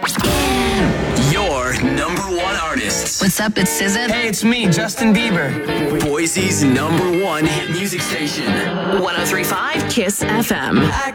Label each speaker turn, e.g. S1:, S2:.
S1: Your number one artists.
S2: What's up? It's SZA.
S3: Hey, it's me, Justin Bieber.
S1: Boise's number one hit music station.
S4: 103.5 KISS FM.